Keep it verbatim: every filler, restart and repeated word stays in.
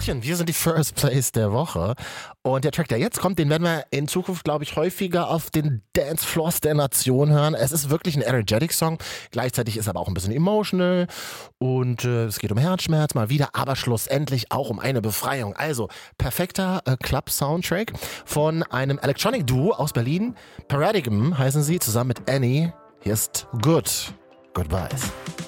Tachchen, wir sind die First Place der Woche. Und der Track, der jetzt kommt, den werden wir in Zukunft, glaube ich, häufiger auf den Dancefloors der Nation hören. Es ist wirklich ein energetic Song. Gleichzeitig ist er aber auch ein bisschen emotional. Und äh, es geht um Herzschmerz mal wieder, aber schlussendlich auch um eine Befreiung. Also, perfekter äh, Club-Soundtrack von einem Electronic-Duo aus Berlin. Paradigm heißen sie, zusammen mit Annie. Hier ist Good Goodbyes.